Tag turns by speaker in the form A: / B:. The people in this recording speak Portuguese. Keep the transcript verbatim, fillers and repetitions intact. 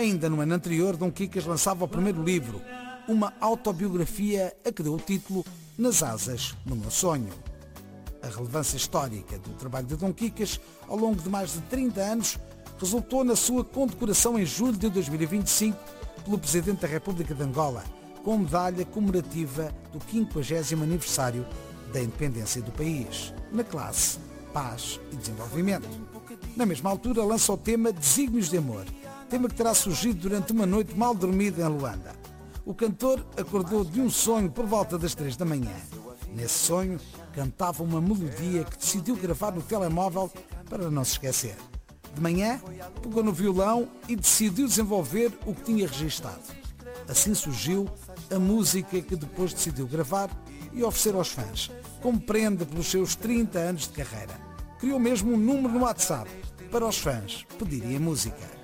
A: Ainda no ano anterior, Dom Quixote lançava o primeiro livro, uma autobiografia a que deu o título Nas Asas do Meu Sonho. A relevância histórica do trabalho de Dom Quixote, ao longo de mais de trinta anos, resultou na sua condecoração em julho de dois mil e vinte e cinco pelo Presidente da República de Angola, com medalha comemorativa do quinquagésimo aniversário da independência do país, na classe Paz e Desenvolvimento. Na mesma altura lança o tema Desígnios de Amor, tema que terá surgido durante uma noite mal dormida em Luanda. O cantor acordou de um sonho por volta das três da manhã. Nesse sonho, cantava uma melodia que decidiu gravar no telemóvel para não se esquecer. De manhã, pegou no violão e decidiu desenvolver o que tinha registado. Assim surgiu a música que depois decidiu gravar e oferecer aos fãs, como prenda pelos seus trinta anos de carreira. Criou mesmo um número no WhatsApp para os fãs pedirem a música.